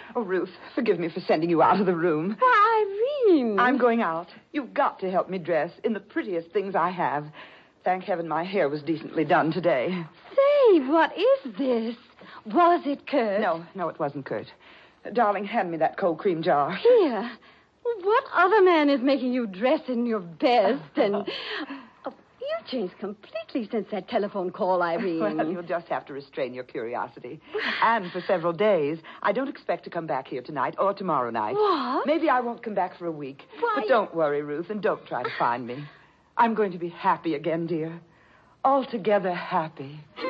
Oh, Ruth, forgive me for sending you out of the room. Why, Irene. I'm going out. You've got to help me dress in the prettiest things I have. Thank heaven my hair was decently done today. Say, what is this? Was it Kurt? No, it wasn't Kurt. Darling, hand me that cold cream jar. Here. What other man is making you dress in your best and... Oh, you've changed completely since that telephone call, Irene. Well, you'll just have to restrain your curiosity. And for several days. I don't expect to come back here tonight or tomorrow night. What? Maybe I won't come back for a week. Why? But don't worry, Ruth, and don't try to find me. I'm going to be happy again, dear. Altogether happy.